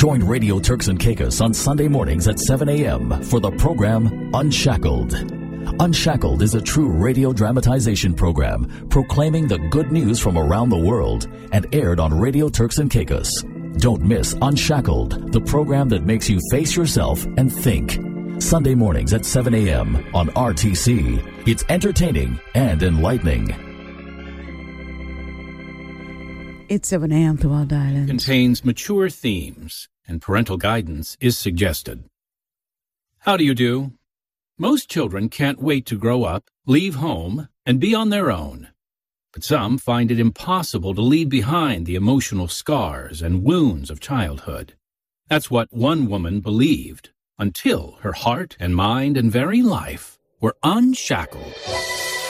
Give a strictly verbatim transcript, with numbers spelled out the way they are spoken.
Join Radio Turks and Caicos on Sunday mornings at seven a.m. for the program Unshackled. Unshackled is a true radio dramatization program proclaiming the good news from around the world and aired on Radio Turks and Caicos. Don't miss Unshackled, the program that makes you face yourself and think. Sunday mornings at seven a.m. on R T C. It's entertaining and enlightening. It's seven a.m. to Wild Island. Contains mature themes and parental guidance is suggested. How do you do? Most children can't wait to grow up, leave home, and be on their own. But some find it impossible to leave behind the emotional scars and wounds of childhood. That's what one woman believed until her heart and mind and very life were unshackled.